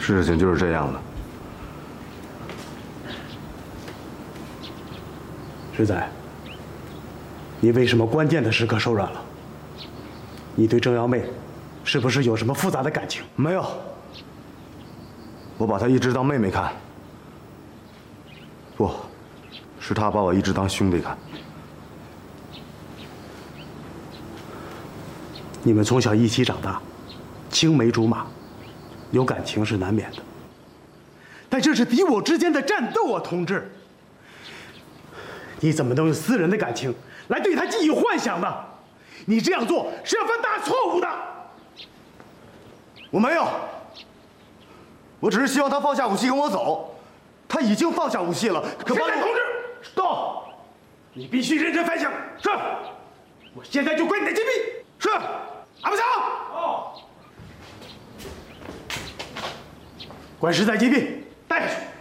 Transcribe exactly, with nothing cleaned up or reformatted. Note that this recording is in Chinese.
事情就是这样的。 石仔，你为什么关键的时刻手软了？你对郑瑶妹是不是有什么复杂的感情？ 没有，我把她一直当妹妹看。不，是她把我一直当兄弟看。 你们从小一起长大，青梅竹马，有感情是难免的。但这是敌我之间的战斗啊，同志！你怎么能用私人的感情来对他寄予幻想呢？你这样做是要犯大错误的。 我没有，我只是希望他放下武器跟我走。他已经放下武器了，可现在同志，到，你必须认真反省。是，我现在就关你的禁闭。是，阿不强。哦。关石在禁闭，带下去。